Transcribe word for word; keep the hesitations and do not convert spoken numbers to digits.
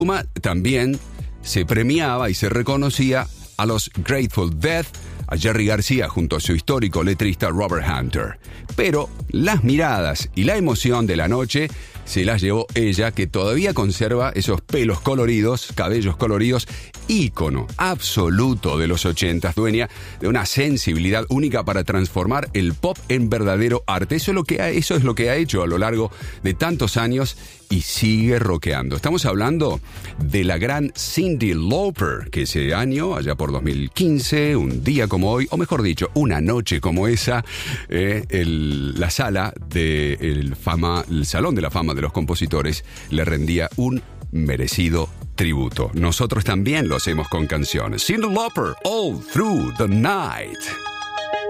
También se premiaba y se reconocía a los Grateful Dead, a Jerry García junto a su histórico letrista Robert Hunter. Pero las miradas y la emoción de la noche se las llevó ella, que todavía conserva esos pelos coloridos, cabellos coloridos, ícono absoluto de los ochentas, dueña de una sensibilidad única para transformar el pop en verdadero arte. Eso es lo que ha, eso es lo que ha hecho a lo largo de tantos años y sigue rockeando. Estamos hablando de la gran Cyndi Lauper, que ese año, allá por dos mil quince, un día como hoy, o mejor dicho, una noche como esa, eh, el, la sala de el fama, el Salón de la Fama de los Compositores le rendía un merecido tributo. Nosotros también lo hacemos con canciones. Cyndi Lauper, All Through the Night.